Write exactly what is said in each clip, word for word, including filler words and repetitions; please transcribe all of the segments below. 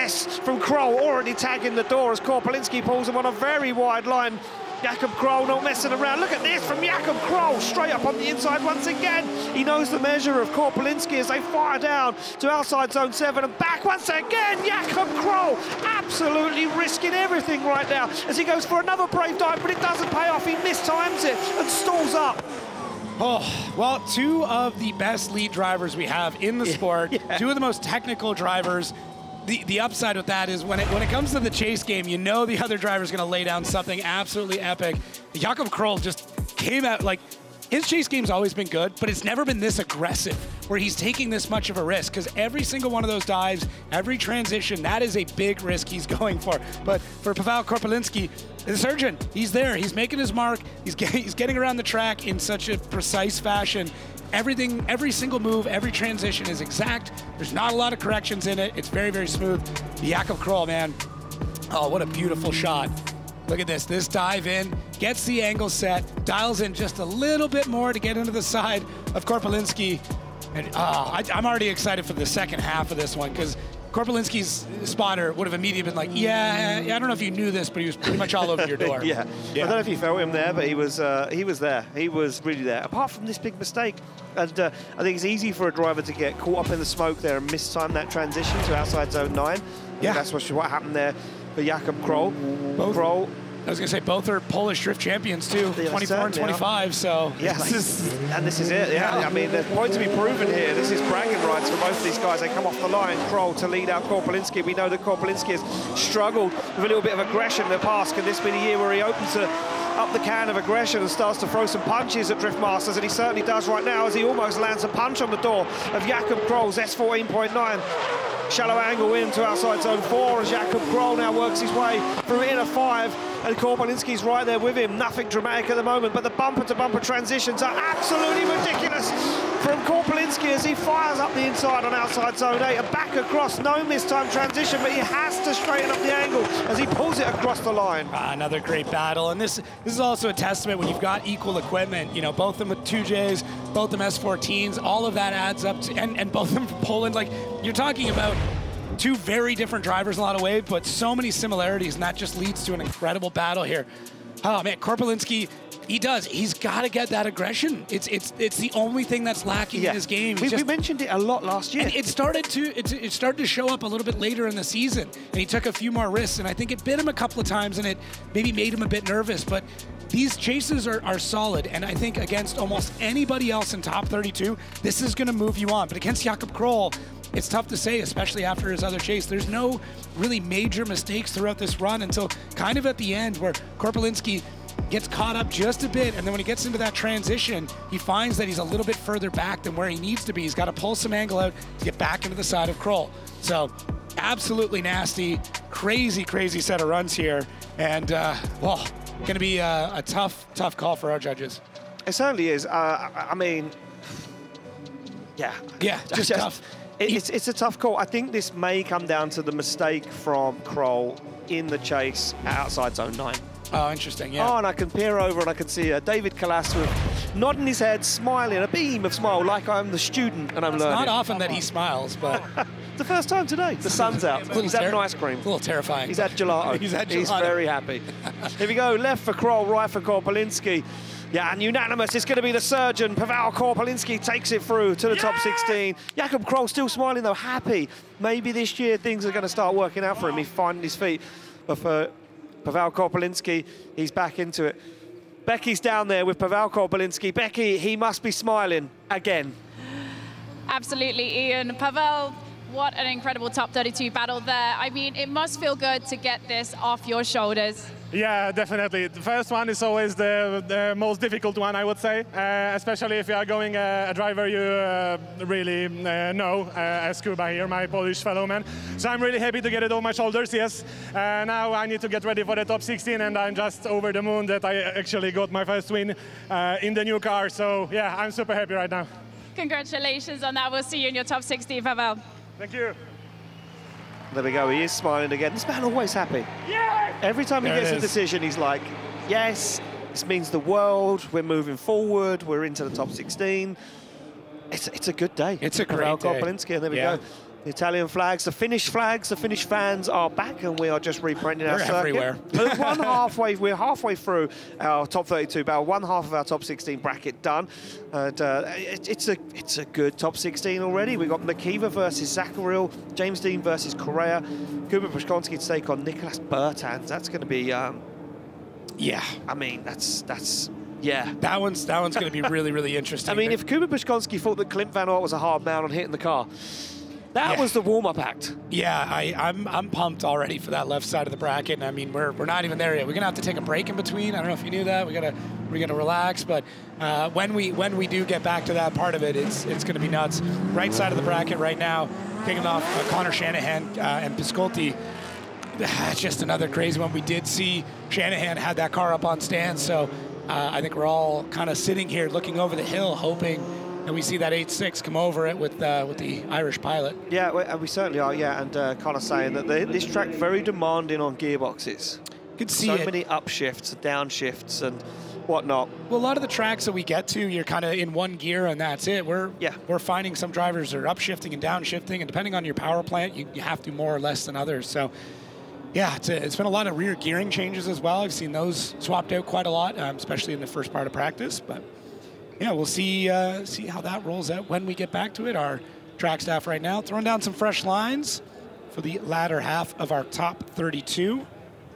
yes from Kroll, already tagging the door as Korpelinski pulls him on a very wide line. Jakob Kroll not messing around. Look at this from Jakob Kroll, straight up on the inside once again. He knows the measure of Korpelinski as they fire down to outside zone seven and back once again. Jakob Kroll absolutely risking everything right now as he goes for another brave dive, but it doesn't pay off. He mistimes it and stalls up. Oh, well, two of the best lead drivers we have in the sport, yeah. two of the most technical drivers. The, the upside with that is when it when it comes to the chase game, you know the other driver's going to lay down something absolutely epic. Jakob Kroll just came out like, his chase game's always been good, but it's never been this aggressive, where he's taking this much of a risk, because every single one of those dives, every transition, that is a big risk he's going for. But for Pavel Korpelinski, the surgeon, he's there, he's making his mark, he's, get, he's getting around the track in such a precise fashion. Everything, every single move, every transition is exact. There's not a lot of corrections in it. It's very, very smooth. Jakob Kroll, man. Oh, what a beautiful shot. Look at this, this dive in, gets the angle set, dials in just a little bit more to get into the side of Korpelinski. And oh, I, I'm already excited for the second half of this one, because Korpelinski's spotter would have immediately been like, yeah, I don't know if you knew this, but he was pretty much all over your door. yeah. yeah, I don't know if you felt him there, but he was uh, he was there. He was really there. Apart from this big mistake, and uh, I think it's easy for a driver to get caught up in the smoke there and mistime that transition to outside zone nine. Yeah, that's what, what happened there for Jakob Kroll. Both, Kroll. I was going to say, both are Polish drift champions, too, yeah, twenty-four and twenty-five, so... Yes, this is, and this is it, yeah. I mean, there's point to be proven here. This is bragging rights for both of these guys. They come off the line, Kroll to lead out Korpelinski. We know that Korpelinski has struggled with a little bit of aggression in the past. Can this be the year where he opens to up the can of aggression and starts to throw some punches at Drift Masters? And he certainly does right now, as he almost lands a punch on the door of Jakob Kroll's S fourteen point nine. Shallow angle in to outside zone four as Jakob Kroll now works his way through inner five, and Korpelinski's right there with him. Nothing dramatic at the moment, but the bumper-to-bumper transitions are absolutely ridiculous from Korpelinski as he fires up the inside on outside zone eight and back across. No mistime transition, but he has to straighten up the angle as he pulls it across the line. Ah, another great battle, and this this is also a testament when you've got equal equipment. You know, both of them with two J's, both of them S fourteens, all of that adds up to, and, and both of them from Poland. Like, you're talking about two very different drivers in a lot of ways, but so many similarities, and that just leads to an incredible battle here. Oh man, Korpelinski, he does. He's got to get that aggression. It's it's it's the only thing that's lacking yeah. in his game. We, just, we mentioned it a lot last year. And it started to it, it started to show up a little bit later in the season, and he took a few more risks, and I think it bit him a couple of times, and it maybe made him a bit nervous. But these chases are, are solid, and I think against almost anybody else in top thirty-two, this is going to move you on. But against Jakob Kroll, it's tough to say, especially after his other chase. There's no really major mistakes throughout this run until kind of at the end where Korpelinski gets caught up just a bit, and then when he gets into that transition, he finds that he's a little bit further back than where he needs to be. He's got to pull some angle out to get back into the side of Kroll. So absolutely nasty, crazy, crazy set of runs here, and uh, well, going to be a, a tough, tough call for our judges. It certainly is. Uh, I mean, yeah. Yeah, just, just tough. It, it's, it's a tough call. I think this may come down to the mistake from Kroll in the chase outside zone nine. Oh, interesting, yeah. Oh, and I can peer over and I can see uh, David Kalasov nodding his head, smiling, a beam of smile, like I'm the student and I'm it's learning. It's not often that he smiles, but... the first time today. The sun's out. He's had an ice cream. A little terrifying. He's had gelato. He's had gelato. He's very happy. Here we go, left for Kroll, right for Korpelinski. Yeah, and unanimous, it's going to be the surgeon. Pavel Korpelinski takes it through to the yeah! top sixteen. Jakob Kroll still smiling, though, happy. Maybe this year things are going to start working out for him. He's finding his feet. But for Pavel Korpelinski, he's back into it. Becky's down there with Pavel Korpelinski. Becky, he must be smiling again. Absolutely, Ian. Pavel, what an incredible top thirty-two battle there. I mean, it must feel good to get this off your shoulders. Yeah, definitely. The first one is always the, the most difficult one, I would say, uh, especially if you are going uh, a driver you uh, really uh, know, uh, as Kuba here, my Polish fellow man. So I'm really happy to get it off my shoulders, yes. Uh, now I need to get ready for the top sixteen, and I'm just over the moon that I actually got my first win uh, in the new car. So yeah, I'm super happy right now. Congratulations on that. We'll see you in your top sixteen, Pavel. Thank you. There we go, he is smiling again. This man always happy. Yes! Every time he there gets a decision, he's like, yes, this means the world, we're moving forward, we're into the top sixteen. It's, it's a good day. It's a great Pavel day. Korpelinski, and there we yeah. go. The Italian flags, the Finnish flags, the Finnish fans are back, and we are just rebranding our They're circuit. everywhere. There's one halfway, we're halfway through our top thirty-two battle, one half of our top sixteen bracket done. And uh, it, it's a it's a good top sixteen already. We've got Makiva versus Zacharil, James Dean versus Correa, Kuba Pushkonski to take on Nicholas Bertans. That's going to be, um, yeah. I mean, that's that's. Yeah. That one's that one's going to be really, really interesting. I mean, if Kuba Pushkonski thought that Klimt van Aert was a hard man on hitting the car, that yeah. was the warm-up act. Yeah, I, I'm I'm pumped already for that left side of the bracket. And I mean, we're we're not even there yet. We're gonna have to take a break in between. I don't know if you knew that. We gotta we gotta relax. But uh, when we when we do get back to that part of it, it's it's gonna be nuts. Right side of the bracket right now, kicking off uh, Connor Shanahan uh, and Piscotty. Just another crazy one. We did see Shanahan had that car up on stands, so uh, I think we're all kind of sitting here looking over the hill, hoping that we see that eight six come over it with uh, with the Irish pilot. Yeah, we, and we certainly are. Yeah, and uh, Connor saying that they, this track very demanding on gearboxes. Could see so it. many upshifts, downshifts, and whatnot. Well, a lot of the tracks that we get to, you're kind of in one gear and that's it. We're yeah. we're finding some drivers are upshifting and downshifting, and depending on your power plant, you, you have to more or less than others. So. Yeah, it's, a, it's been a lot of rear gearing changes as well. I've seen those swapped out quite a lot, um, especially in the first part of practice. But yeah, we'll see uh, see how that rolls out when we get back to it. Our track staff right now throwing down some fresh lines for the latter half of our top thirty-two.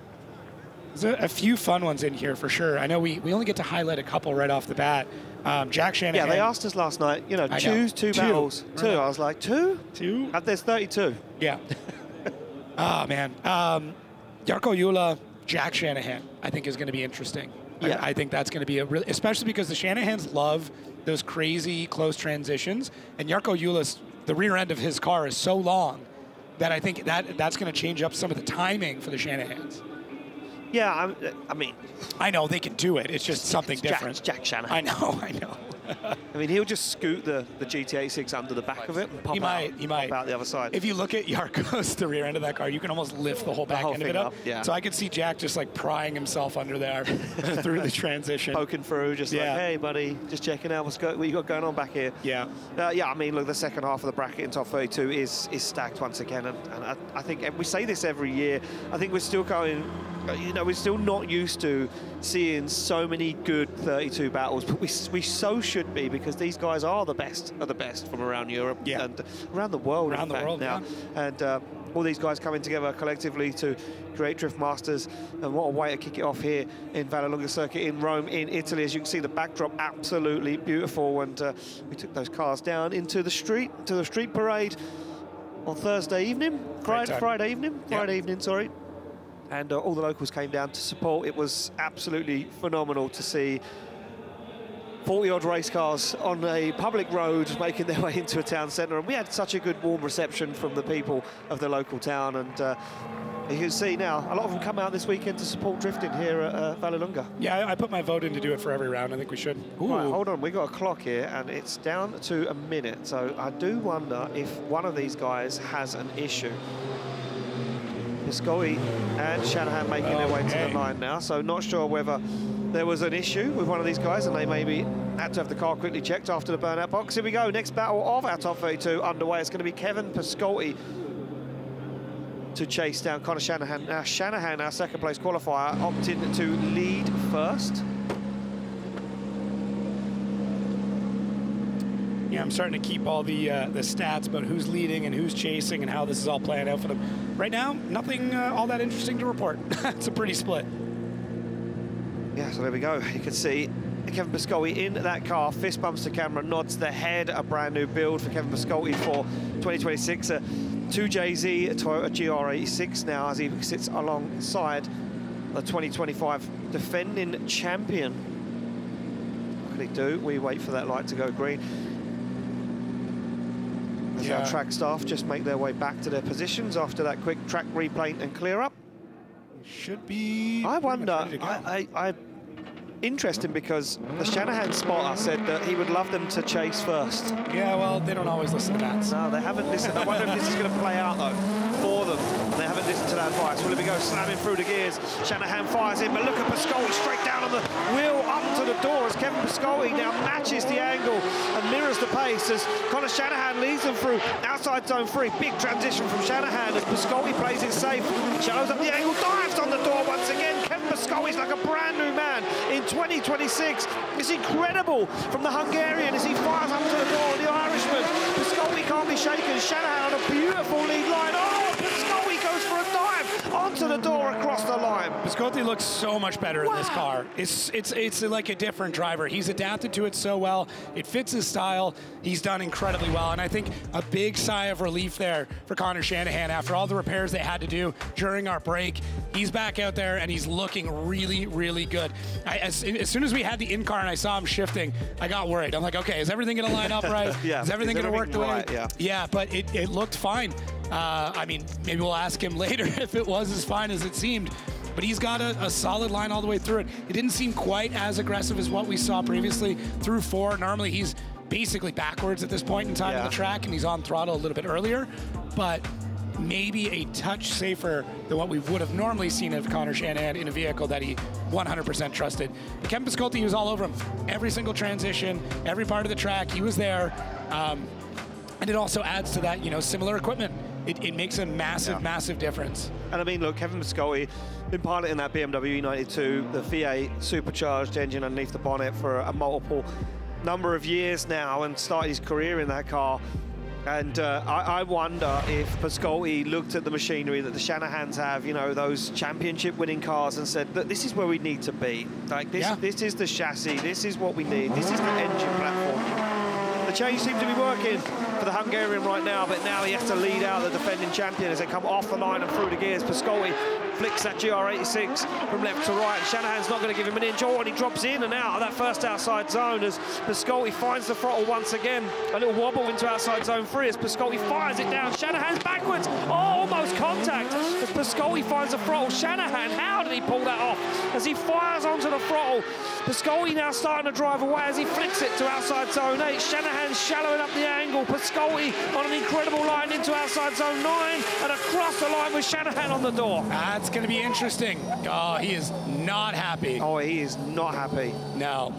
There's a, a few fun ones in here for sure. I know we, we only get to highlight a couple right off the bat. Um, Jack Shanahan. Yeah, they asked us last night, you know, I choose know. two, two battles. Two. I was like, two? Two? Uh, there's thirty-two. Yeah. Ah, oh, man. Um, Jarkko Jula, Jack Shanahan, I think is going to be interesting. Yeah. I, I think that's going to be a really, especially because the Shanahans love those crazy close transitions, and Jarkko Jula's, the rear end of his car is so long that I think that that's going to change up some of the timing for the Shanahans. Yeah, I, I mean... I know, they can do it. It's just something it's different. Jack, Jack Shanahan. I know, I know. I mean, he'll just scoot the, the G T eighty-six under the back of it and pop, he out, might, he might. pop out the other side. If you look at Jarkko's, the rear end of that car, you can almost lift the whole back whole end of it thing up. up, yeah. So I could see Jack just like prying himself under there through the transition. Poking through, just Yeah. like, hey, buddy, just checking out what's go what you got going on back here. Yeah. Uh, yeah, I mean, look, the second half of the bracket in top thirty-two is is stacked once again, and, and I, I think and we say this every year. I think we're still going, you know, we're still not used to seeing so many good thirty-two battles, but we we so should be, because these guys are the best of the best from around Europe Yeah. and around the world. Around in the fact, world, now, yeah. and. Uh, all these guys coming together collectively to create Drift Masters, and what a way to kick it off here in Vallelunga Circuit in Rome, in Italy. As you can see, the backdrop absolutely beautiful, and uh, we took those cars down into the street, to the street parade on Thursday evening, Friday, Friday evening, Friday Yeah. evening, sorry. And uh, all the locals came down to support. It was absolutely phenomenal to see forty odd race cars on a public road making their way into a town centre, and we had such a good warm reception from the people of the local town. And uh, you can see now a lot of them come out this weekend to support drifting here at uh, Vallelunga. Yeah, I, I put my vote in to do it for every round. I think we should. Ooh. Right, hold on, we got a clock here and it's down to a minute, so I do wonder if one of these guys has an issue. Piscotty and Shanahan making their way to Okay. the line now, so not sure whether there was an issue with one of these guys and they maybe had to have the car quickly checked after the burnout box. Here we go, next battle of our top thirty-two underway. It's going to be Kevin Piscotty to chase down Connor Shanahan. Now Shanahan, our second place qualifier, opted to lead first. Yeah, I'm starting to keep all the uh, the stats about who's leading and who's chasing and how this is all playing out for them. Right now, nothing uh, all that interesting to report. It's a pretty split. Yeah, so there we go. You can see Kevin Piscotty in that car, fist bumps to camera, nods the head, a brand new build for Kevin Piscotty for twenty twenty-six. A two J Z, a Toyota G R eighty-six now, as he sits alongside the twenty twenty-five defending champion. What can he do? We wait for that light to go green. As Yeah. our track staff just make their way back to their positions after that quick track repaint and clear up. Should be. I pretty much wonder, ready to go. I, I, I, interesting because the Shanahan spotter said that he would love them to chase first. Yeah, well, they don't always listen to that. No, they haven't listened. I wonder if this is going to play out, though, for them. They haven't listened to that advice. Well, here we go, slamming through the gears. Shanahan fires in, but look at Piscotty straight down on the wheel, up to the door as Kevin Piscotty now matches the angle and mirrors the pace as Connor Shanahan leads them through outside zone three. Big transition from Shanahan as Piscotty plays it safe, shallows up the angle, dives on the door once again. Kevin Piscotty's like a brand new man in twenty twenty-six. It's incredible from the Hungarian as he fires up to the door, the Irishman. Piscotty can't be shaken. Shanahan on a beautiful lead line. Oh, Piscotty goes for a dive onto the door across the line. Piscotty looks so much better wow. in this car. It's it's it's like a different driver. He's adapted to it so well. It fits his style. He's done incredibly well, and I think a big sigh of relief there for Connor Shanahan after all the repairs they had to do during our break. He's back out there and he's looking really, really good. I, as, as soon as we had the in-car and I saw him shifting, I got worried. I'm like, okay, is everything going to line up right? yeah. Is everything going to work the right? way? Yeah. Yeah, but it, it looked fine. Uh, I mean, maybe we'll ask him later if it was as fine as it seemed. But he's got a, a solid line all the way through it. It didn't seem quite as aggressive as what we saw previously through four. Normally he's basically backwards at this point in time yeah. on the track, and he's on throttle a little bit earlier. But maybe a touch safer than what we would have normally seen of Connor Shanahan in a vehicle that he one hundred percent trusted. But Kevin Piscotty was all over him. Every single transition, every part of the track, he was there. Um, and it also adds to that, you know, similar equipment. It, it makes a massive, yeah. massive difference. And I mean, look, Kevin Piscotty been piloting that B M W E ninety-two, the V eight supercharged engine underneath the bonnet for a multiple number of years now, and started his career in that car. And uh, I, I wonder if Piscotty looked at the machinery that the Shanahans have, you know, those championship winning cars, and said that this is where we need to be. Like this, yeah. this is the chassis, this is what we need, this is the engine platform. The change seems to be working for the Hungarian right now, but now he has to lead out the defending champion as they come off the line and through the gears. Piscotty flicks that G R eighty-six from left to right. Shanahan's not going to give him an inch. Oh, and he drops in and out of that first outside zone as Piscotty finds the throttle once again. A little wobble into outside zone three as Piscotty fires it down. Shanahan's backwards. Oh, almost contact as Piscotty finds the throttle. Shanahan, how did he pull that off? As he fires onto the throttle, Piscotty now starting to drive away as he flicks it to outside zone eight. Shanahan's shallowing up the angle. Piscotty on an incredible line into outside zone nine and across the line with Shanahan on the door. That's going to be interesting. Oh, he is not happy. Oh, he is not happy. No.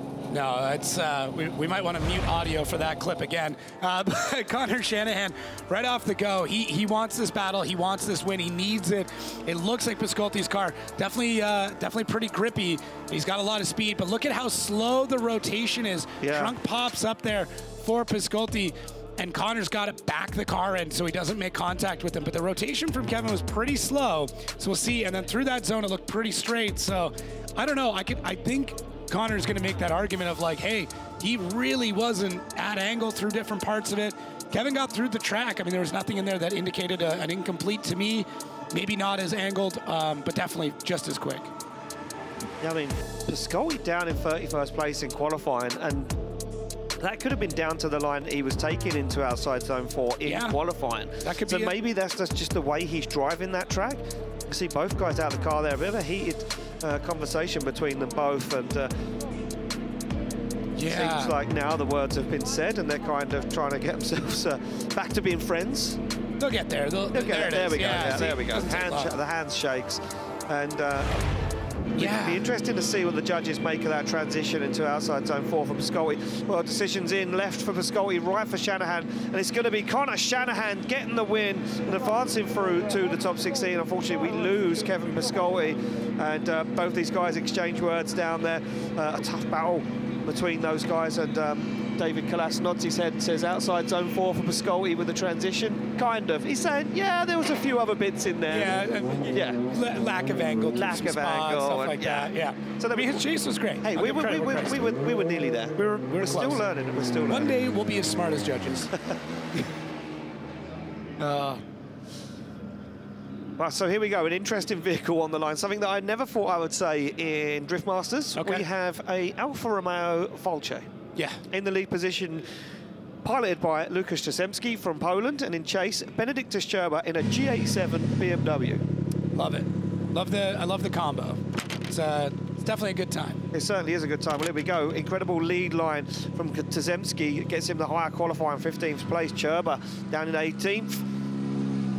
No, it's, uh, we, we might want to mute audio for that clip again. Uh, but Connor Shanahan, right off the go, he he wants this battle. He wants this win. He needs it. It looks like Piscotty's car definitely uh, definitely pretty grippy. He's got a lot of speed, but look at how slow the rotation is. Yeah. Trunk pops up there for Piscotty, and Connor's got to back the car in so he doesn't make contact with him. But the rotation from Kevin was pretty slow, so we'll see. And then through that zone, it looked pretty straight. So I don't know. I could. I think Connor's going to make that argument of like, hey, he really wasn't at angle through different parts of it. Kevin got through the track. I mean, there was nothing in there that indicated a, an incomplete to me. Maybe not as angled, um, but definitely just as quick. Yeah, I mean, Piscotty down in thirty-first place in qualifying, and that could have been down to the line he was taking into outside zone four in yeah. qualifying. That could so be maybe it. that's just, just the way he's driving that track. You see both guys out of the car there. A bit of a heated uh, conversation between them both, and uh, yeah. seems like now the words have been said, and they're kind of trying to get themselves uh, back to being friends. They'll get there. They'll, They'll get there, there. There we go. yeah, Yeah, see, there we go. Hand sh the hand shakes, and. Uh, Yeah. It'd be interesting to see what the judges make of that transition into outside zone four for Piscotty. Well, decisions in, left for Piscotty, right for Shanahan, and it's going to be Connor Shanahan getting the win and advancing through to the top sixteen. Unfortunately, we lose Kevin Piscotty, and uh, both these guys exchange words down there. Uh, a tough battle between those guys, and um, David Kalas nods his head and says outside zone four for Piscotty with the transition. Kind of. He's saying, yeah, there was a few other bits in there. Yeah, and, yeah. L lack of angle, lack of spots, angle, stuff and, like yeah. that. Yeah. So I mean, his chase was great. Hey, we were, we, were, we, were, we were nearly there. We were, we were, we're still learning. We're still learning. One day we'll be as smart as judges. uh, Right, so here we go, an interesting vehicle on the line, something that I never thought I would say in Drift Masters. Okay. We have a Alfa Romeo Volce. Yeah. In the lead position, piloted by Lukasz Jastrzębski from Poland, and in chase, Benediktus Szczerba in a G eighty-seven B M W. Love it. Love the, I love the combo. It's, uh, it's definitely a good time. It certainly is a good time. Well, here we go. Incredible lead line from Jastrzębski. Gets him the higher qualifying fifteenth place. Szczerba down in eighteenth.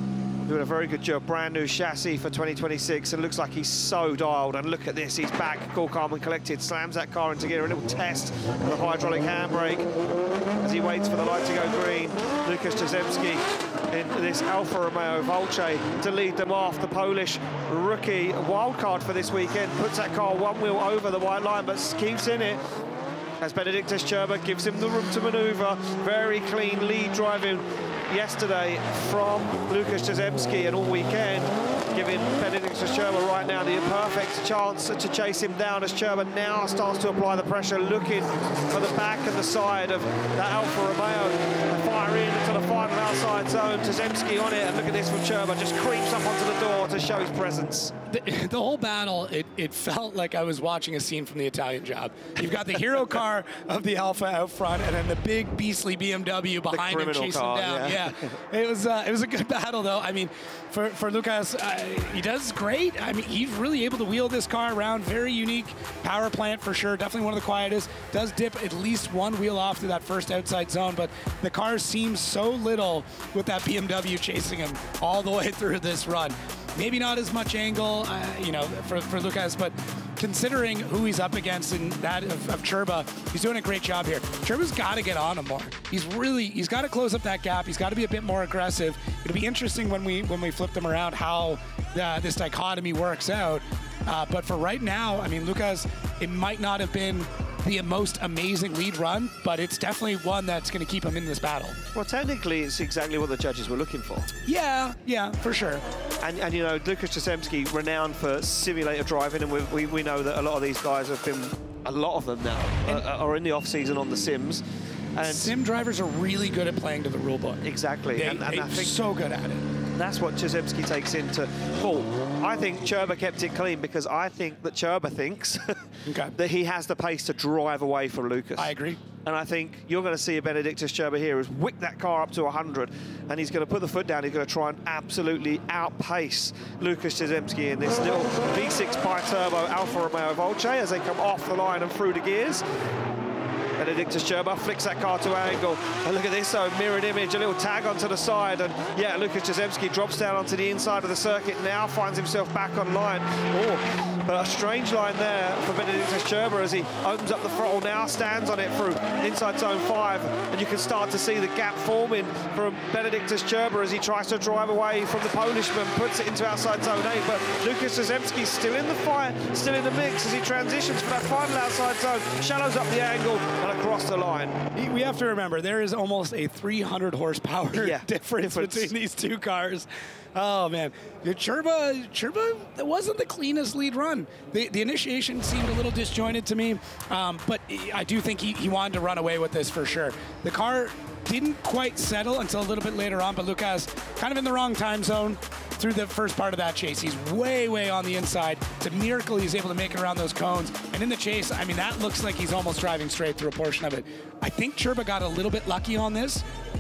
doing a very good job. Brand new chassis for twenty twenty-six, and looks like he's so dialed. And look at this, he's back, cool, calm and collected, slams that car into gear. A little test of the hydraulic handbrake as he waits for the light to go green. Lukasz Jastrzębski in this Alfa Romeo Volce to lead them off. The Polish rookie wildcard for this weekend puts that car one wheel over the white line, but keeps in it as Benediktas Szczerba gives him the room to manoeuvre. Very clean lead driving yesterday from Lukasz Jastrzębski, and all weekend giving Benediktas Szczerba right now the perfect chance to chase him down as Szczerba now starts to apply the pressure, looking for the back and the side of that Alfa Romeo. Fire in into the final outside zone. Jastrzębski on it, and look at this from Szczerba, just creeps up onto the door to show his presence. The, the whole battle, it, it felt like I was watching a scene from the Italian Job. You've got the hero car of the Alfa out front, and then the big beastly B M W behind him chasing car, him down. Yeah, yeah. it was uh, it was a good battle though. I mean, for for Lukasz, uh, he does great. I mean, he's really able to wheel this car around. Very unique power plant for sure. Definitely one of the quietest. Does dip at least one wheel off to that first outside zone, but the car seems so little with that B M W chasing him all the way through this run. Maybe not as much angle, uh, you know, for, for Lukasz, but considering who he's up against and that of, of Szczerba, he's doing a great job here. Szczerba's got to get on him more. He's really, he's got to close up that gap. He's got to be a bit more aggressive. It'll be interesting when we when we flip them around how uh, this dichotomy works out. Uh, but for right now, I mean, Lukasz, it might not have been the most amazing lead run, but it's definitely one that's going to keep him in this battle. Well, technically, it's exactly what the judges were looking for. Yeah, yeah, for sure. And, and you know, Lukasz Jastrzębski, renowned for simulator driving, and we, we, we know that a lot of these guys have been, a lot of them now, uh, are in the off-season on the sims. And sim drivers are really good at playing to the rule book. Exactly. They, and, and they're I think so good at it. That's what Jastrzębski takes into full. I think Szczerba kept it clean because I think that Szczerba thinks okay. that he has the pace to drive away from Lukasz. I agree. And I think you're going to see a Benediktas Szczerba here who's whipped that car up to one hundred, and he's going to put the foot down. He's going to try and absolutely outpace Lukasz Jastrzębski in this little V six bi-turbo Alfa Romeo Volce as they come off the line and through the gears. Benediktas Szczerba flicks that car to angle. And look at this, though, mirrored image, a little tag onto the side. And yeah, Lukasz Jastrzębski drops down onto the inside of the circuit now, finds himself back on line. Oh, but a strange line there for Benediktas Szczerba as he opens up the throttle now, stands on it through inside zone five. And you can start to see the gap forming from Benediktas Szczerba as he tries to drive away from the Polishman, puts it into outside zone eight. But Lukasz Jastrzębski still in the fight, still in the mix as he transitions for that final outside zone, shallows up the angle and across the line. We have to remember there is almost a three hundred horsepower yeah, difference, difference between these two cars. Oh man, Szczerba, Szczerba, that wasn't the cleanest lead run. The, the initiation seemed a little disjointed to me, um, but I do think he, he wanted to run away with this for sure. The car didn't quite settle until a little bit later on, but Lukasz kind of in the wrong time zone through the first part of that chase. He's way, way on the inside. It's a miracle he's able to make it around those cones. And in the chase, I mean, that looks like he's almost driving straight through a portion of it. I think Szczerba got a little bit lucky on this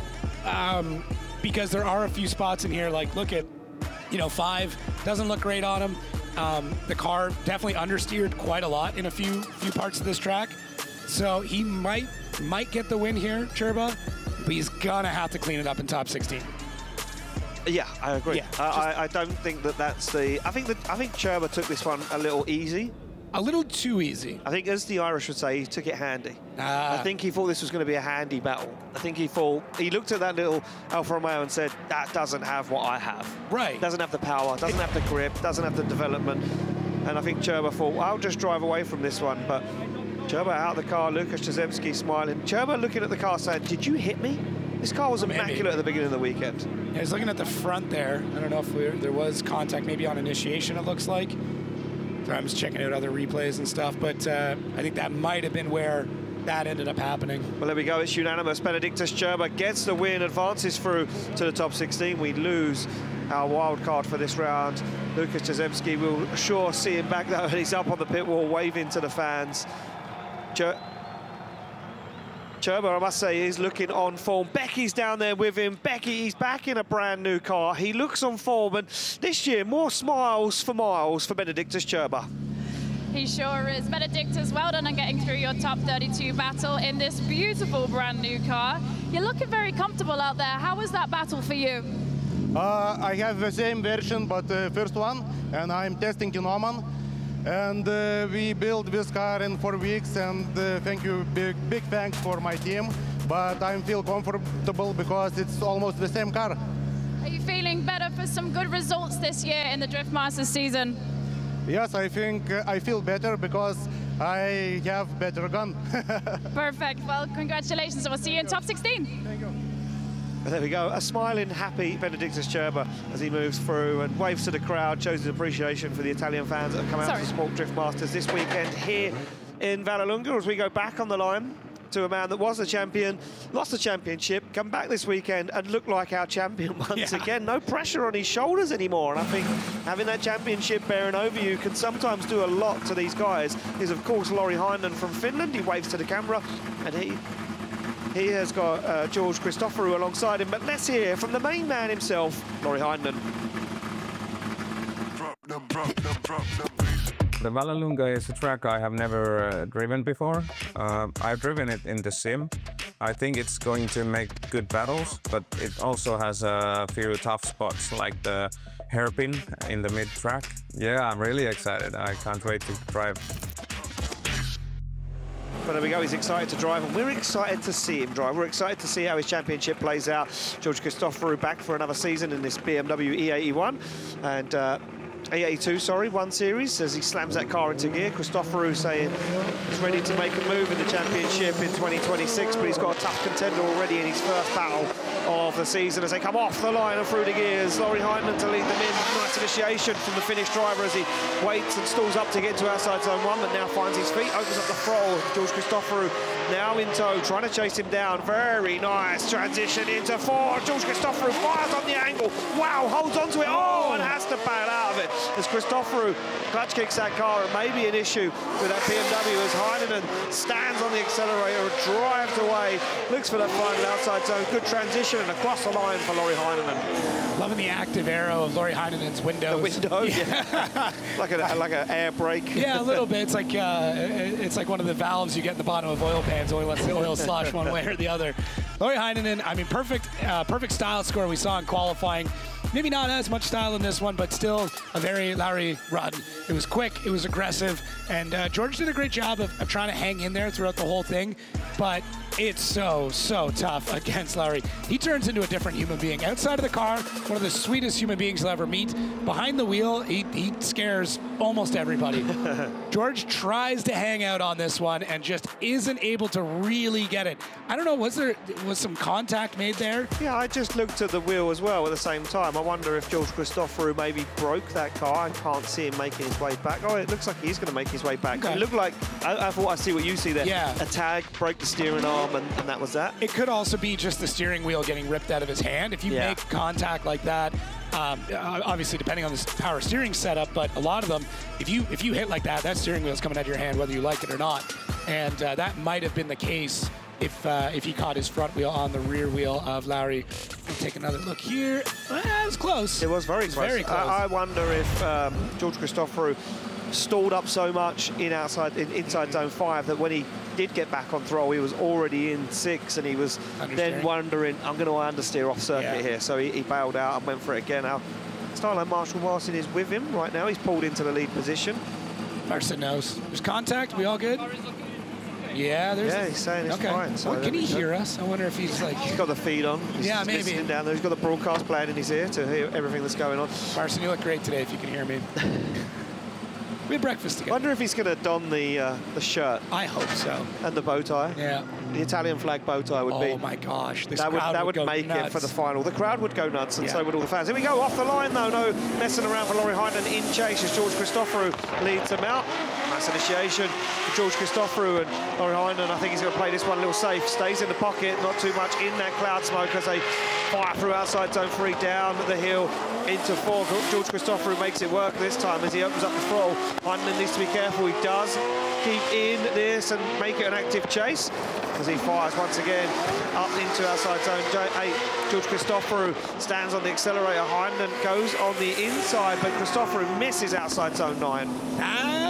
um, because there are a few spots in here, like look at, you know, five, doesn't look great on him. Um, the car definitely understeered quite a lot in a few few parts of this track. So he might might get the win here, Szczerba, but he's gonna have to clean it up in top sixteen. Yeah, I agree. Yeah, uh, I, I don't think that that's the. I think that I think Szczerba took this one a little easy. A little too easy. I think, as the Irish would say, he took it handy. Ah. I think he thought this was going to be a handy battle. I think he thought he looked at that little Alfa Romeo and said, "That doesn't have what I have. Right. Doesn't have the power. Doesn't have the grip. Doesn't have the development." And I think Szczerba thought, "I'll just drive away from this one." But Szczerba out of the car. Lukasz Jastrzębski smiling. Szczerba looking at the car saying, "Did you hit me? This car was immaculate maybe. At the beginning of the weekend." Yeah, he's looking at the front there. I don't know if we were, there was contact maybe on initiation, it looks like. So I'm just checking out other replays and stuff, but uh, I think that might have been where that ended up happening. Well, there we go. It's unanimous. Benediktas Szczerba gets the win, advances through to the top sixteen. We lose our wild card for this round. Lukasz Jastrzębski will sure see him back though. He's up on the pit wall waving to the fans. Ch Szczerba, I must say, is looking on form. Becky's down there with him. Becky, he's back in a brand new car. He looks on form, and this year, more smiles for miles for Benediktas Szczerba. He sure is. Benediktas, well done on getting through your top thirty-two battle in this beautiful brand new car. You're looking very comfortable out there. How was that battle for you? Uh, I have the same version, but the first one, and I'm testing in Oman. And uh, we built this car in four weeks, and uh, thank you, big, big thanks for my team. But I feel comfortable because it's almost the same car. Are you feeling better for some good results this year in the Drift Masters season? Yes, I think uh, I feel better because I have better gun. Perfect. Well, congratulations. We'll see you in top sixteen. Thank you. There we go, a smiling, happy Benedictus Cerba as he moves through and waves to the crowd, shows his appreciation for the Italian fans that have come out Sorry. to Sport Drift Masters this weekend here in Vallelunga as we go back on the line to a man that was a champion, lost the championship, come back this weekend and look like our champion once Yeah. again. No pressure on his shoulders anymore, and I think having that championship bearing over you can sometimes do a lot to these guys. Is of course Lauri Heinonen from Finland. He waves to the camera and he He has got uh, George Christoforou alongside him, but let's hear from the main man himself, Lauri Heinonen. The Vallelunga is a track I have never uh, driven before. Uh, I've driven it in the sim. I think it's going to make good battles, but it also has a few tough spots like the hairpin in the mid-track. Yeah, I'm really excited. I can't wait to drive. But there we go, he's excited to drive, and we're excited to see him drive. We're excited to see how his championship plays out. George Christoforou back for another season in this B M W E eighty-one, and uh, E eighty-two, sorry, one series, as he slams that car into gear. Christoforou saying he's ready to make a move in the championship in twenty twenty-six, but he's got a tough contender already in his first battle of the season as they come off the line and through the gears. Lauri Heinonen to lead them in. Nice initiation from the Finnish driver as he waits and stalls up to get to outside zone one, but now finds his feet, opens up the throttle. George Christoforou now in tow, trying to chase him down. Very nice transition into four. George Christoforou fires on the angle. Wow, holds onto it. Oh, and has to bail out of it as Christoforou clutch kicks that car. It may be an issue with that B M W as Heinonen stands on the accelerator and drives away. Looks for that final outside zone. Good transition and across the line for Lauri Heinonen. Loving the active arrow of Lauri Heinenen's windows. The window, yeah. yeah. like a like an air brake. Yeah, a little bit. It's like uh, it's like one of the valves you get in the bottom of oil pans. Only lets the oil slosh one way or the other. Lauri Heinonen, I mean, perfect, uh, perfect style score we saw in qualifying. Maybe not as much style in this one, but still a very Lauri run. It was quick, it was aggressive, and uh, George did a great job of, of trying to hang in there throughout the whole thing. But it's so, so tough against Lauri. He turns into a different human being. Outside of the car, one of the sweetest human beings you'll ever meet. Behind the wheel, he, he scares almost everybody. George tries to hang out on this one and just isn't able to really get it. I don't know, was there was some contact made there? Yeah, I just looked at the wheel as well at the same time. I wonder if George Christoforou maybe broke that car. I can't see him making his way back. Oh, it looks like he's going to make his way back. Okay. It looked like, I, I thought I see what you see there. Yeah. A tag, broke the steering arm, and, and that was that. It could also be just the steering wheel getting ripped out of his hand. If you Yeah. make contact like that, um, obviously depending on the power steering setup, but a lot of them, if you if you hit like that, that steering wheel is coming out of your hand whether you like it or not. And uh, that might have been the case if uh, if he caught his front wheel on the rear wheel of Lauri. We'll take another look here. Well, it was close. It was very It was close. very close. I, I wonder if um, George Christoforou stalled up so much in outside in, inside zone five that when he did get back on throttle, he was already in six, and he was then wondering, I'm going to understeer off circuit Yeah. here. So he, he bailed out and went for it again. Now, Starline Marshall Martin is with him right now. He's pulled into the lead position. Marcin knows. There's contact. We all good? Yeah, there's. Yeah, he's saying it's okay. fine. So Well, can there he we go. hear us? I wonder if he's like. He's got the feed on. He's Yeah, just maybe. listening down there. He's got the broadcast playing in his ear to hear everything that's going on. Marcin, you look great today. If you can hear me. We had breakfast I together. wonder if he's going to don the uh, the shirt I hope so. and the bow tie. Yeah. The Italian flag bow tie would be. Oh my gosh, this that would crowd that would go make nuts. it for the final. The crowd would go nuts, and Yeah. so would all the fans. Here we go, off the line though. No messing around for Lauri Heinonen in chase as George Christoforou leads them out. Nice initiation for George Christoforou, and Lauri Heinonen, I think he's going to play this one a little safe. Stays in the pocket, not too much in that cloud smoke as they fire through outside zone three down the hill into four. George Christoforou makes it work this time as he opens up the throttle. Heinonen needs to be careful. He does keep in this and make it an active chase as he fires once again up into outside zone eight. George Christoforou stands on the accelerator. Heinonen goes on the inside, but Christoforou misses outside zone nine. That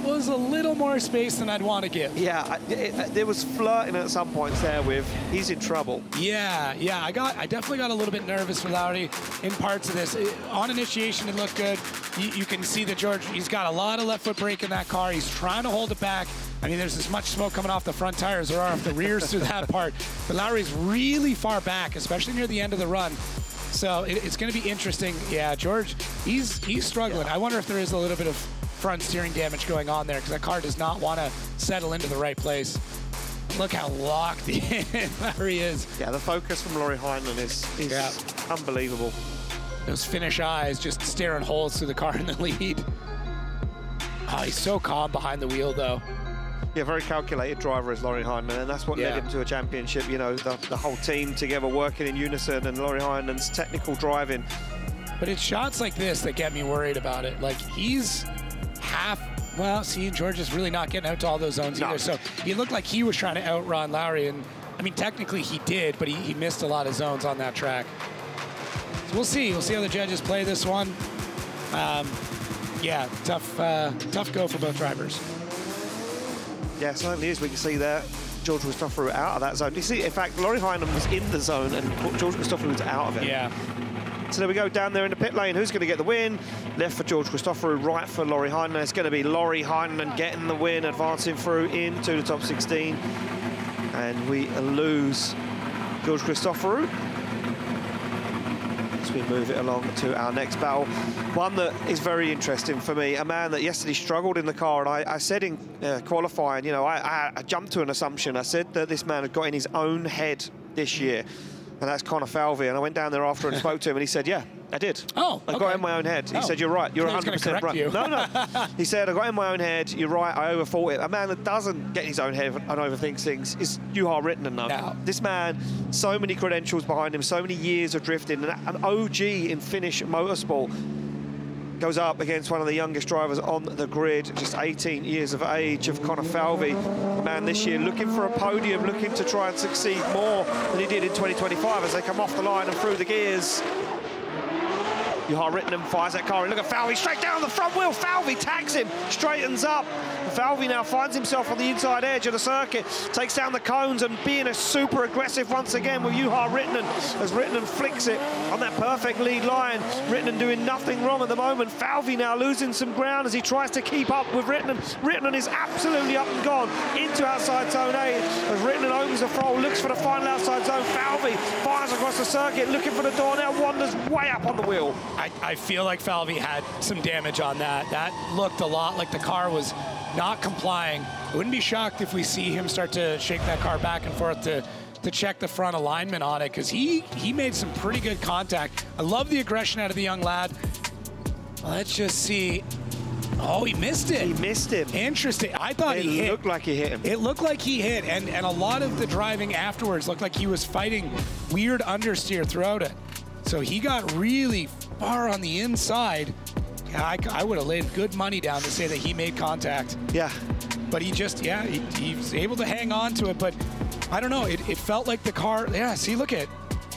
was a little more space than I'd want to give. Yeah, it, it, there was flirting at some points there with he's in trouble. Yeah, yeah, I got, I definitely got a little bit nervous for Lowry in parts of this. It, on initiation, it looked good. You, you can see that George, he's got a lot of left foot brake in that car. He's trying to hold it back. I mean, there's as much smoke coming off the front tires there are off the rears through that part. But Lowry's really far back, especially near the end of the run. So it, it's going to be interesting. Yeah, George, he's he's struggling. I wonder if there is a little bit of front steering damage going on there because that car does not want to settle into the right place. Look how locked in Lowry is. Yeah, the focus from Laurie Heinlein is, is yeah. unbelievable. Those Finnish eyes just staring holes through the car in the lead. Oh, he's so calm behind the wheel, though. Yeah, very calculated driver is Laurie Heinlein, and that's what Yeah. led him to a championship. You know, the, the whole team together working in unison, and Laurie Heinlein's technical driving. But it's shots like this that get me worried about it. Like, he's half, well, see, George is really not getting out to all those zones No. either. So he looked like he was trying to outrun Lowry, and I mean, technically he did, but he, he missed a lot of zones on that track. So we'll see. We'll see how the judges play this one. Um, yeah, tough, uh, tough go for both drivers. Yeah, it certainly is. We can see there George Christoforou out of that zone. You see, in fact, Laurie Heinlein was in the zone and George Christoforou was out of it. Yeah. So there we go, down there in the pit lane. Who's going to get the win? Left for George Christoforou, right for Laurie Heinlein. It's going to be Laurie Heinlein getting the win, advancing through into the top sixteen. And we lose George Christoforou as we move it along to our next battle. One that is very interesting for me, a man that yesterday struggled in the car, and I, I said in uh, qualifying, you know, I, I, I jumped to an assumption. I said that this man had got in his own head this year, and that's Connor Falvey. And I went down there after and spoke to him, and he said, yeah, I did. Oh, I got okay. in my own head. He Oh. said, you're right. You're I one thought he was hundred percent gonna right. correct you. No, no. He said, I got in my own head. You're right. I overthought it. A man that doesn't get in his own head and overthinks things is Juha Rittinen. No. No. This man, so many credentials behind him, so many years of drifting, an O G in Finnish motorsport. Goes up against one of the youngest drivers on the grid, just eighteen years of age, of Connor Falvey. A man this year looking for a podium, looking to try and succeed more than he did in twenty twenty-five as they come off the line and through the gears. Juha Rittinen fires that car in. Look at Falvey straight down the front wheel. Falvey tags him, straightens up. Falvey now finds himself on the inside edge of the circuit, takes down the cones and being a super aggressive once again with Juha Rittinen as Rittinen flicks it on that perfect lead line. Rittinen doing nothing wrong at the moment. Falvey now losing some ground as he tries to keep up with Rittinen. Rittinen is absolutely up and gone into outside zone eight as Rittinen opens the throttle, looks for the final outside zone. Falvey fires across the circuit, looking for the door now. Wanders way up on the wheel. I, I feel like Falvey had some damage on that. That looked a lot like the car was not complying. I wouldn't be shocked if we see him start to shake that car back and forth to, to check the front alignment on it, because he, he made some pretty good contact. I love the aggression out of the young lad. Let's just see. Oh, he missed it. He missed him. Interesting. I thought It he hit. looked like he hit him. It looked like he hit, and, and a lot of the driving afterwards looked like he was fighting weird understeer throughout it. So he got really far on the inside. Yeah, I, I would have laid good money down to say that he made contact. Yeah. But he just, yeah, he, he was able to hang on to it. But I don't know, it, it felt like the car, yeah, see, look at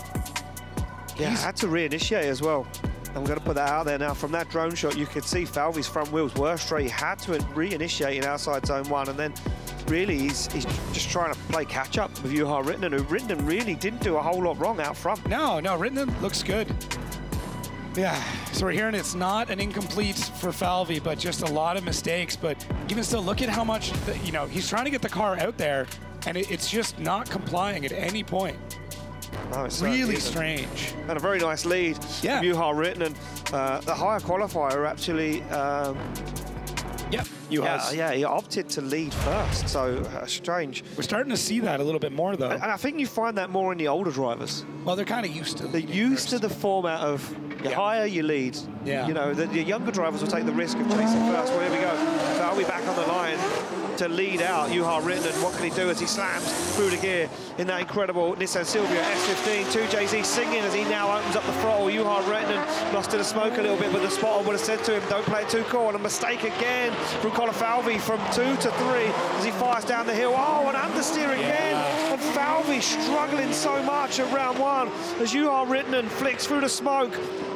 Yeah, He's- had to reinitiate as well. I'm going to put that out there now. From that drone shot, you could see Falvey's front wheels were straight. He had to reinitiate in outside zone one, and then really he's, he's just trying to play catch up with Juha Rittinen, who Rittinen really didn't do a whole lot wrong out front. No, no, Rittinen looks good. Yeah, so we're hearing it's not an incomplete for Falvey, but just a lot of mistakes. But even still, look at how much, the, you know, he's trying to get the car out there, and it, it's just not complying at any point. No, it certainly Really isn't. strange. And a very nice lead Yeah. from Juha Rittinen. Uh, the higher qualifier actually, um, Yep, you yeah, yeah, he opted to lead first, so uh, strange. We're starting to see that a little bit more, though. And I think you find that more in the older drivers. Well, they're kind of used to They're used to the format of the Yeah. higher you lead. Yeah. You know, the, the younger drivers will take the risk of chasing first. Well, here we go. Falvey back on the line to lead out Juha Rittinen. What can he do as he slams through the gear in that incredible Nissan Silvia S fifteen? two J Z singing as he now opens up the throttle. Juha Rittinen lost to the smoke a little bit, but the spotter would have said to him, don't play it too cool. And a mistake again from Connor Falvey from two to three as he fires down the hill. Oh, an understeer again. Yeah. And Falvey struggling so much at round one as Juha Rittinen flicks through the smoke.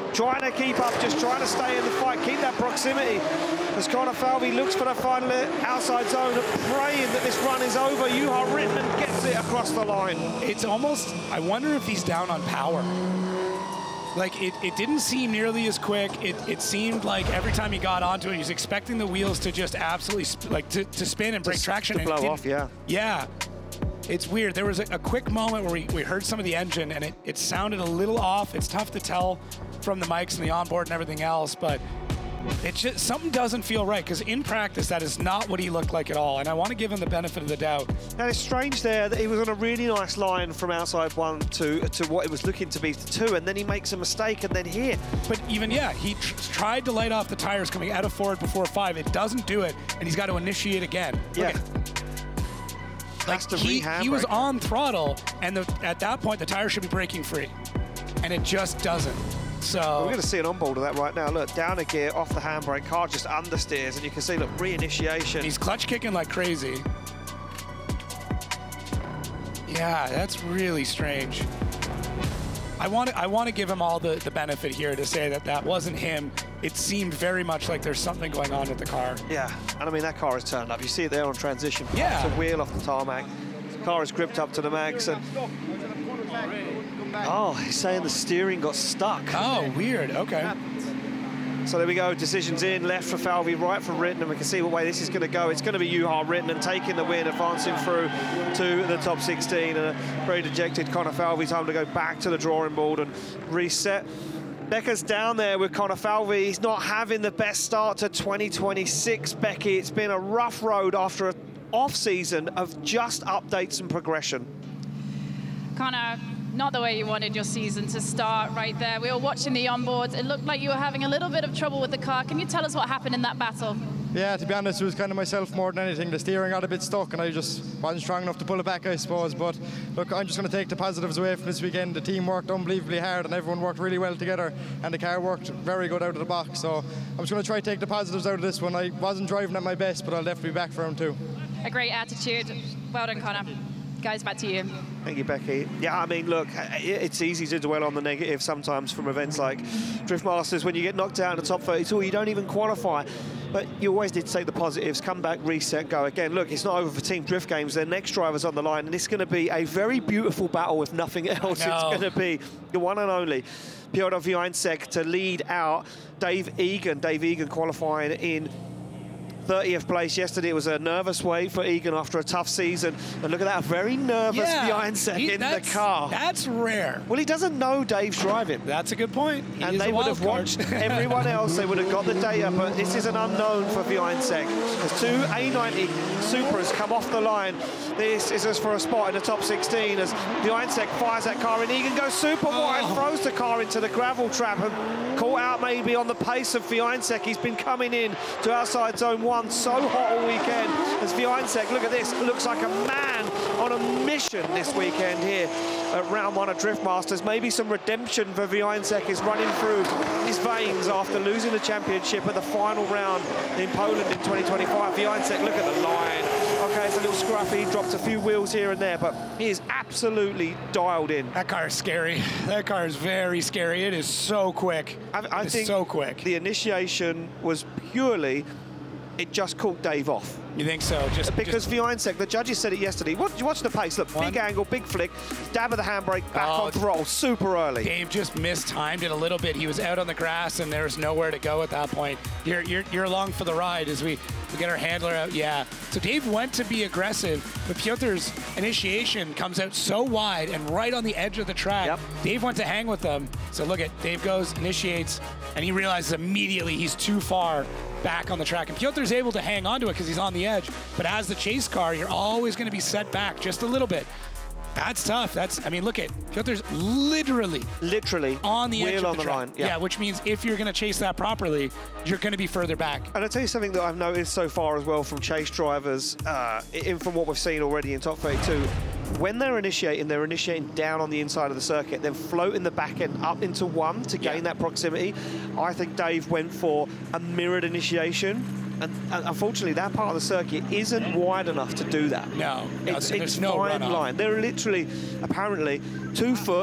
trying to keep up, just trying to stay in the fight, keep that proximity. As Connor Falvey looks for the final outside zone, praying that this run is over. Juha Rittinen gets it across the line. It's almost, I wonder if he's down on power. Like, it, it didn't seem nearly as quick. It, it seemed like every time he got onto it, he was expecting the wheels to just absolutely, sp like, to, to spin and break Just traction. to and blow off, yeah. Yeah. It's weird. There was a, a quick moment where we, we heard some of the engine, and it, it sounded a little off. It's tough to tell from the mics and the onboard and everything else, but it's just, something doesn't feel right, because in practice, that is not what he looked like at all, and I want to give him the benefit of the doubt. Now, it's strange there that he was on a really nice line from outside one to, to what it was looking to be to two, and then he makes a mistake, and then here. But even, yeah, he tr tried to light off the tires coming out of forward before five. It doesn't do it, and he's got to initiate again. Yeah. Look at, like, to he, he was re-handbrake. on throttle, and the, at that point, the tire should be braking free, and it just doesn't. So We're going to see an onboard of that right now. Look, down a gear, off the handbrake, car just understeers, and you can see, look, re-initiation. he's clutch kicking like crazy. Yeah, that's really strange. I want to, I want to give him all the, the benefit here to say that that wasn't him. It seemed very much like there's something going on with the car. Yeah, and I mean, that car is turned up. You see it there on transition. Yeah. It's a wheel off the tarmac. The car is gripped up to the max, and oh, he's saying the steering got stuck. Oh, weird. Okay. So there we go, decisions in, left for Falvey, right for Rittinen. We can see what way this is going to go. It's going to be Juha Rittinen taking the win, advancing through to the top sixteen, and a very dejected Connor Falvey. Time to go back to the drawing board and reset. Becca's down there with Connor Falvey. He's not having the best start to twenty twenty-six, Becky. It's been a rough road after an off-season of just updates and progression. Connor, not the way you wanted your season to start right there. We were watching the onboards. It looked like you were having a little bit of trouble with the car. Can you tell us what happened in that battle? Yeah, to be honest, it was kind of myself more than anything. The steering got a bit stuck and I just wasn't strong enough to pull it back, I suppose. But look, I'm just going to take the positives away from this weekend. The team worked unbelievably hard and everyone worked really well together, and the car worked very good out of the box. So I'm just going to try to take the positives out of this one. I wasn't driving at my best, but I'll definitely be back for round two. A great attitude. Well done, Connor. Guys, back to you. Thank you, Becky. Yeah, I mean, look, it's easy to dwell on the negative sometimes from events like Drift Masters. When you get knocked out in the top thirty-two, you don't even qualify. But you always need to take the positives, come back, reset, go again. Look, it's not over for Team Drift Games. Their next driver's on the line, and it's going to be a very beautiful battle, if nothing else. It's going to be the one and only Piotr Wiańczek to lead out Dave Egan. Dave Egan qualifying in thirtieth place yesterday. It was a nervous way for Egan after a tough season. And look at that, a very nervous Yeah, Wiańczek he- in the that's- car. That's rare. Well, he doesn't know Dave's driving. That's a good point. He And is they a would wild have card. watched everyone else. They would have got the data, but this is an unknown for Wiańczek. As two A ninety Supras come off the line, this is just for a spot in the top sixteen as Wiańczek fires that car and Egan goes super wide, Oh. throws the car into the gravel trap and caught out maybe on the pace of Wiańczek. He's been coming in to outside zone one so hot all weekend as Wiańczek, look at this, looks like a man on a mission this weekend here at round one of Drift Masters. Maybe some redemption for Wiańczek is running through his veins after losing the championship at the final round in Poland in twenty twenty-five. Wiańczek, look at the line. Okay, it's a little scruffy, dropped a few wheels here and there, but he is absolutely dialed in. That car is scary. That car is very scary. It is so quick. I, I it's think so quick. the initiation was purely, it just caught Dave off. You think so? Just Because just, Wiańczek, the judges said it yesterday. Watch, you watch the pace. Look, One. big angle, big flick, dab of the handbrake, back Oh, on throttle, super early. Dave just mistimed it a little bit. He was out on the grass and there was nowhere to go at that point. You're you're, you're along for the ride as we, we get our handler out. Yeah. So Dave went to be aggressive, but Piotr's initiation comes out so wide and right on the edge of the track. Yep. Dave went to hang with them. So look at Dave goes, initiates, and he realizes immediately he's too far back on the track. And Piotr's able to hang onto it because he's on the edge. But as the chase car, you're always going to be set back just a little bit. That's tough. That's, I mean, look at Piotr's literally Literally on the edge wheel of on the the track. line. Yeah. which means if you're going to chase that properly, you're going to be further back. And I'll tell you something that I've noticed so far as well from chase drivers, uh, in from what we've seen already in top thirty-two, when they're initiating, they're initiating down on the inside of the circuit, then floating the back end up into one to gain Yeah. that proximity. I think Dave went for a mirrored initiation. And, and unfortunately, that part of the circuit isn't wide enough to do that. No, no, it's, there's it's no fine runoff. line. They're literally, apparently, two foot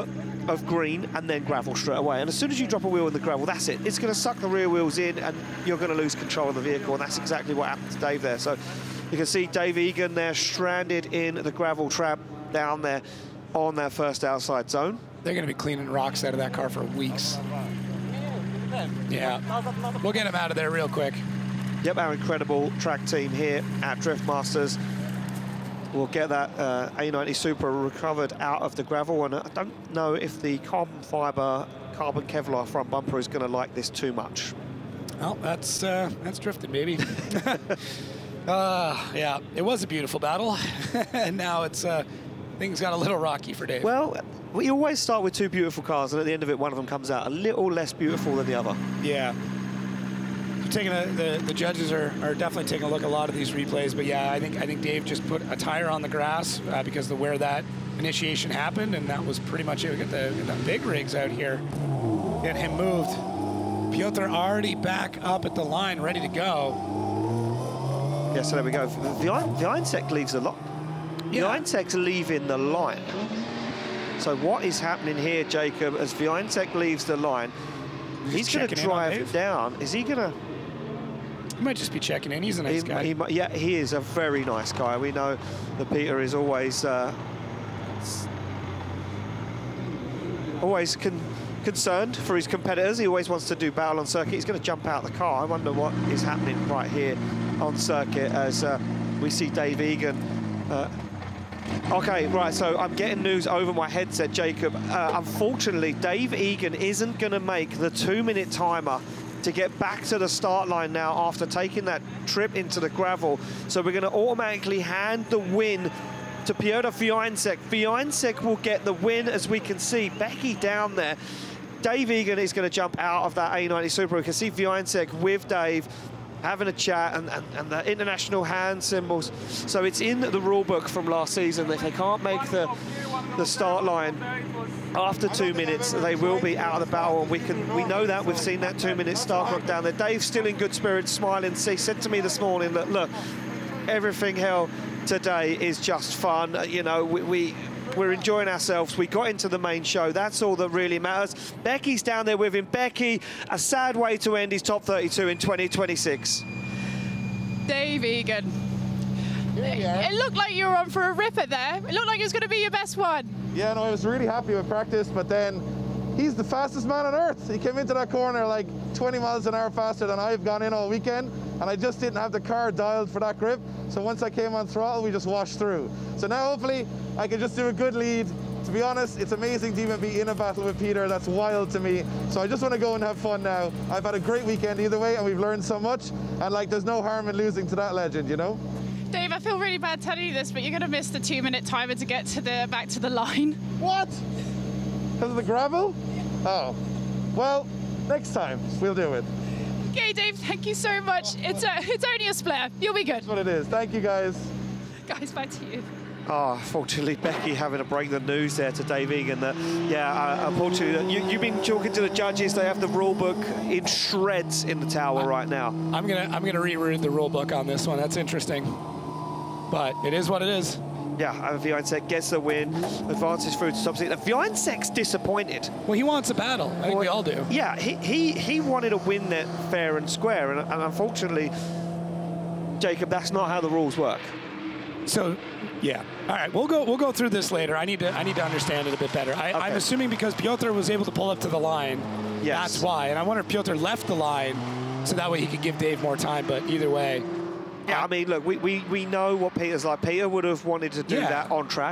of green and then gravel straight away. And as soon as you drop a wheel in the gravel, that's it. It's going to suck the rear wheels in and you're going to lose control of the vehicle. And that's exactly what happened to Dave there. So you can see Dave Egan there stranded in the gravel trap down there on that first outside zone. They're going to be cleaning rocks out of that car for weeks. Yeah, we'll get him out of there real quick. Yep, our incredible track team here at Drift Masters will get that uh, A ninety Supra recovered out of the gravel, and I don't know if the carbon fiber, carbon Kevlar front bumper is going to like this too much. Well, that's uh, that's drifting, baby. uh, yeah, it was a beautiful battle, and now it's uh, things got a little rocky for Dave. Well, we always start with two beautiful cars, and at the end of it, one of them comes out a little less beautiful than the other. Yeah. Taking a, the the judges are, are definitely taking a look at a lot of these replays, but yeah, I think I think Dave just put a tire on the grass uh, because of where that initiation happened, and that was pretty much it. We got the, the big rigs out here, get him moved. Piotr already back up at the line, ready to go. Yeah, so there we go. The Vinesec leaves the line. Yeah. Vinesec's leaving the line. So what is happening here, Jacob? As Vinesec leaves the line, he's going to drive down. Is he going to? He might just be checking in. He's a nice he, guy. He, yeah, he is a very nice guy. We know that Peter is always uh, always con concerned for his competitors. He always wants to do battle on circuit. He's going to jump out of the car. I wonder what is happening right here on circuit as uh, we see Dave Egan. Uh, okay, right, so I'm getting news over my headset, Jacob. Uh, unfortunately, Dave Egan isn't going to make the two-minute timer to get back to the start line now after taking that trip into the gravel. So we're going to automatically hand the win to Piotr Vinesec. Vinesec will get the win, as we can see. Becky down there. Dave Egan is going to jump out of that A ninety Supra. We can see Vinesec with Dave having a chat, and, and, and the international hand symbols. So it's in the rule book from last season. If they can't make the, the start line after two minutes, they will be out of the battle, and we can we know that. We've seen that two-minute start clock down there. Dave's still in good spirits, smiling. He said to me this morning that, look, everything hell today is just fun. You know, we, we we're enjoying ourselves. We got into the main show. That's all that really matters. Becky's down there with him. Becky, a sad way to end his top thirty-two in twenty twenty-six. Dave Egan. It looked like you were on for a ripper there. It looked like it was going to be your best one. Yeah, no, I was really happy with practice, but then he's the fastest man on earth. He came into that corner like twenty miles an hour faster than I've gone in all weekend, and I just didn't have the car dialed for that grip. So once I came on throttle, we just washed through. So now hopefully I can just do a good lead. To be honest, it's amazing to even be in a battle with Peter. That's wild to me. So I just want to go and have fun now. I've had a great weekend either way, and we've learned so much. And like, there's no harm in losing to that legend, you know? Dave, I feel really bad telling you this, but you're going to miss the two-minute timer to get to the back to the line. What? Because of the gravel? Oh. Well, next time we'll do it. Okay, Dave, thank you so much. It's a, it's only a split. You'll be good. That's what it is. Thank you, guys. Guys, back to you. Oh, unfortunately, Becky having to break the news there to Dave Egan that, yeah, uh, unfortunately, you, you've been talking to the judges. They have the rule book in shreds in the tower right now. I'm gonna I'm gonna reread the rule book on this one. That's interesting, but it is what it is. Yeah, and Vinesec gets the win, advances through to top six. Vinesec's disappointed. Well, he wants a battle. I think well, we all do. Yeah, he, he, he wanted to win that fair and square, and, and unfortunately, Jacob, that's not how the rules work. So, yeah. All right, we'll go we'll go through this later. I need to I need to understand it a bit better. I, okay. I'm assuming because Piotr was able to pull up to the line, yes. That's why. And I wonder if Piotr left the line so that way he could give Dave more time. But either way. Yeah, I mean, look, we, we, we know what Peter's like. Peter would have wanted to do yeah. that on track,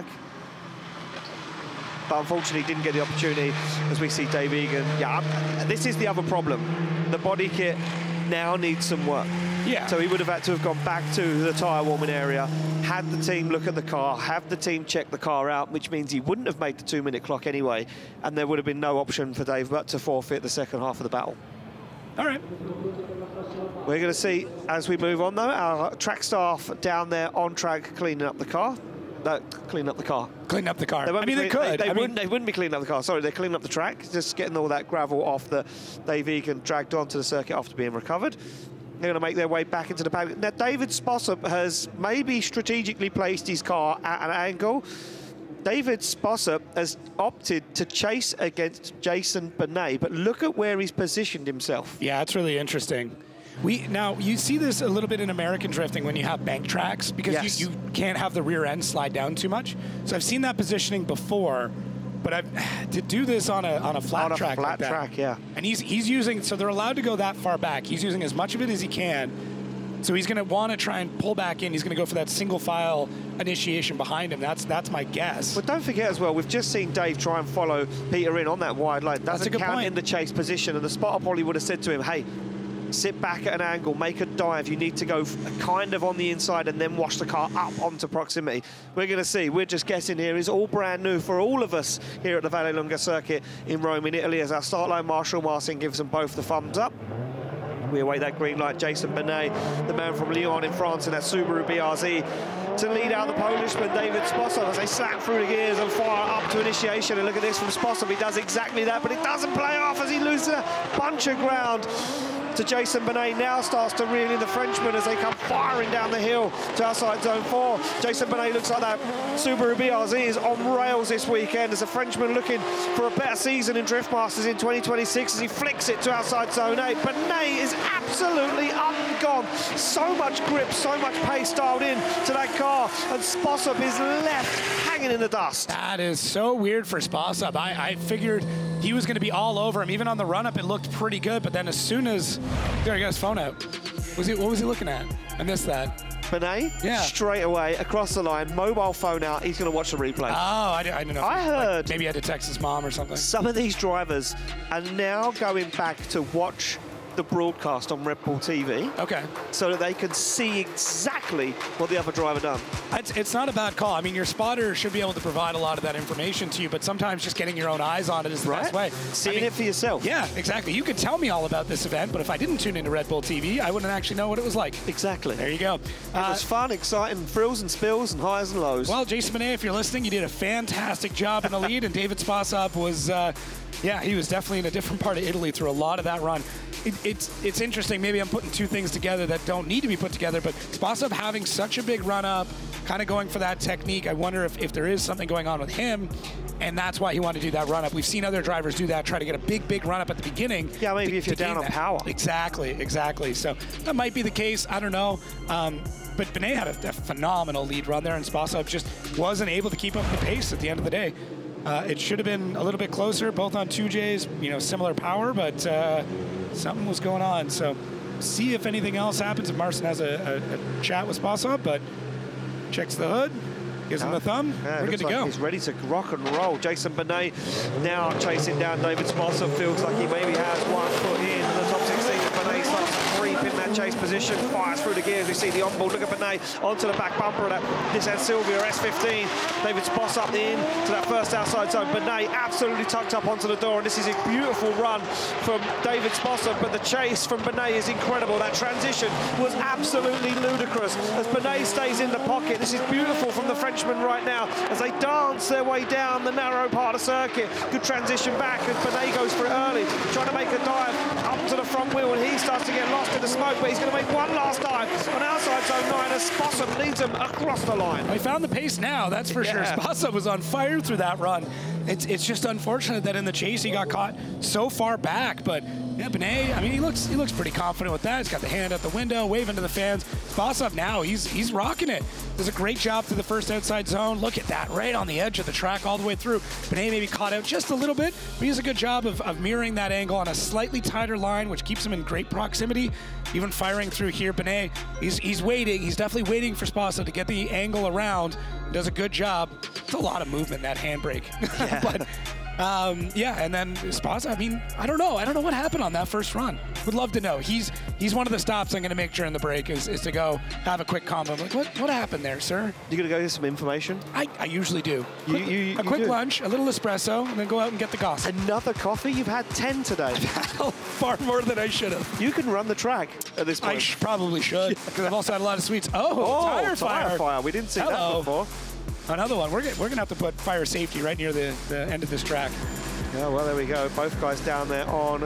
but unfortunately didn't get the opportunity, as we see Dave Egan. Yeah, I'm, this is the other problem. The body kit now needs some work. Yeah. So he would have had to have gone back to the tyre warming area, had the team look at the car, have the team check the car out, which means he wouldn't have made the two-minute clock anyway, and there would have been no option for Dave but to forfeit the second half of the battle. All right. We're going to see, as we move on, though, our track staff down there on track cleaning up the car. No, cleaning up the car. Cleaning up the car. I mean, they could. They, they, I wouldn't, mean, they wouldn't be cleaning up the car. Sorry, they're cleaning up the track, just getting all that gravel off that Dave Egan dragged onto the circuit after being recovered. They're going to make their way back into the paddock. Now, David Spossop has maybe strategically placed his car at an angle David Sposser has opted to chase against Jason Benet, but look at where he's positioned himself. Yeah, it's really interesting. We now you see this a little bit in American drifting when you have bank tracks because Yes. you, you can't have the rear end slide down too much. So I've seen that positioning before, but I've to do this on a on a flat On a track flat like that. track, yeah. And he's he's using so they're allowed to go that far back. He's using as much of it as he can. So he's going to want to try and pull back in. He's going to go for that single file initiation behind him. That's that's my guess. But don't forget as well, we've just seen Dave try and follow Peter in on that wide line. That's a Doesn't good count point. in the chase position, and the spotter probably would have said to him, hey, sit back at an angle, make a dive. You need to go f- kind of on the inside and then wash the car up onto proximity. We're going to see. We're just guessing here. It's all brand new for all of us here at the Vallelunga circuit in Rome, in Italy, as our start line marshal, Marcin, gives them both the thumbs up. We await that green light. Jason Benet, the man from Lyon in France in that Subaru B R Z, to lead out the Polishman, David Sposser, as they slap through the gears and fire up to initiation. And look at this from Sposser. He does exactly that, but it doesn't play off as he loses a bunch of ground to Jason Benet. Now starts to reel in the Frenchman as they come firing down the hill to outside zone four. Jason Benet looks like that Subaru B R Z is on rails this weekend as a Frenchman looking for a better season in Drift Masters in twenty twenty-six as he flicks it to outside zone eight. Benet is absolutely up and gone. So much grip, so much pace dialed in to that car, and Spossup is left hanging in the dust. That is so weird for Spossup. I, I figured he was going to be all over him. Even on the run-up, it looked pretty good, but then as soon as... There, he got his phone out. Was he, what was he looking at? I missed that. Benet, Yeah. straight away, across the line, mobile phone out, he's going to watch the replay. Oh, I, didn't- I don't know. if I he- like, heard- maybe he had to text his mom or something. Some of these drivers are now going back to watch the broadcast on Red Bull T V Okay. so that they can see exactly what the other driver done. It's, it's not a bad call. I mean, your spotter should be able to provide a lot of that information to you, but sometimes just getting your own eyes on it is the best way. Seeing I mean, it for yourself. Yeah, exactly. You could tell me all about this event, but if I didn't tune into Red Bull T V, I wouldn't actually know what it was like. Exactly. There you go. It Uh, was fun, exciting, thrills and spills and highs and lows. Well, Jason Benet, if you're listening, you did a fantastic job in the lead, and David Spossup was, uh, yeah, he was definitely in a different part of Italy through a lot of that run. It, it's it's interesting. Maybe I'm putting two things together that don't need to be put together, but Spossup having such a big run-up, kind of going for that technique, I wonder if, if there is something going on with him, and that's why he wanted to do that run-up. We've seen other drivers do that, try to get a big, big run-up at the beginning. Yeah, maybe to- if you're to gain down on that. power. Exactly, exactly. So that might be the case. I don't know. Um, but Benet had a, a phenomenal lead run there, and Spossup just wasn't able to keep up the pace at the end of the day. Uh, it should have been a little bit closer, both on two J's, you know, similar power, but uh, something was going on. So see if anything else happens, if Marcin has a, a, a chat with Spossup, but checks the hood, gives him the thumb, Yeah, we're it good looks to like go. he's ready to rock and roll. Jason Benet now chasing down David Spossup. Feels like he maybe has one foot in the top sixteen. Benet starts to creep in that chase position, fires through the gears. We see the onboard. Look at Benet onto the back bumper of that Nissan Silvia S fifteen. David Spossup in to that first outside zone. Benet absolutely tucked up onto the door, and this is a beautiful run from David Spossup, but the chase from Benet is incredible. That transition was absolutely ludicrous as Benet stays in the pocket. This is beautiful from the Frenchman right now as they dance their way down the narrow part of the circuit. Good transition back as Benet goes for it early, trying to make a dive up to the front wheel, and he starts to get lost in the smoke, but he's going to make one last dive on outside zone nine as Spossup leads him across the line. We found the pace now, that's for sure. Yeah. Spossup was on fire through that run. It's it's just unfortunate that in the chase he got caught so far back, but yeah, Benet, I mean, he looks he looks pretty confident with that. He's got the hand out the window, waving to the fans. Spossup now, he's he's rocking it. Does a great job through the first outside zone. Look at that, right on the edge of the track all the way through. Benet maybe caught out just a little bit, but he does a good job of, of mirroring that angle on a slightly tighter line, which keeps him in great proximity. Even firing through here, Benet, he's he's waiting. He's definitely waiting for Spossup to get the angle around. Does a good job. It's a lot of movement, that handbrake. Yeah. But um, yeah, and then Spossup, I mean, I don't know. I don't know what happened on that first run. Would love to know. He's he's one of the stops I'm going to make during the break is, is to go have a quick combo. I'm like, what what happened there, sir? You're going to go get some information? I, I usually do. You- Quick- you- you a quick do? lunch, a little espresso, and then go out and get the gossip. Another coffee? You've had ten today. Far more than I should have. You can run the track at this point. I sh- probably should, because I've also had a lot of sweets. Oh, Oh, tire, tire fire. fire. We didn't see that Hello. before. Another one. We're, g- we're going to have to put fire safety right near the, the end of this track. Yeah, well, there we go. Both guys down there on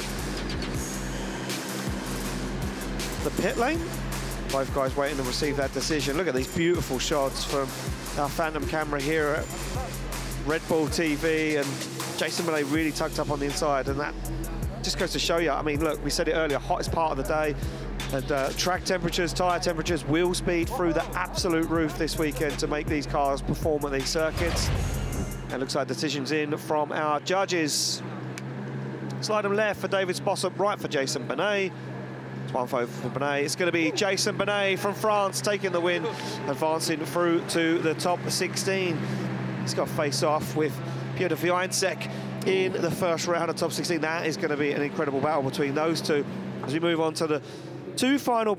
the pit lane. Both guys waiting to receive that decision. Look at these beautiful shots from our Phantom camera here at Red Bull T V, and Jason Bonnet really tucked up on the inside, and that just goes to show you. I mean, look, we said it earlier, hottest part of the day, and uh, track temperatures, tyre temperatures, wheel speed through the absolute roof this weekend to make these cars perform at these circuits. And looks like decisions in from our judges. Slide them left for David Spossop, right for Jason Bonnet. It's one vote for Bonnet. It's going to be Jason Bonnet from France taking the win, advancing through to the top sixteen. He's got to face off with Piotr Wiańczek in the first round of top sixteen. That is going to be an incredible battle between those two as we move on to the two final